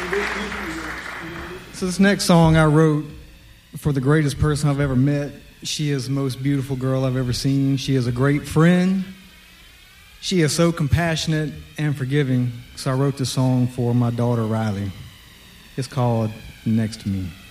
So this next song I wrote for the greatest person I've ever met. She is the most beautiful girl I've ever seen. She is a great friend. She is so compassionate and forgiving. So I wrote this song for my daughter, Riley. It's called Next to Me.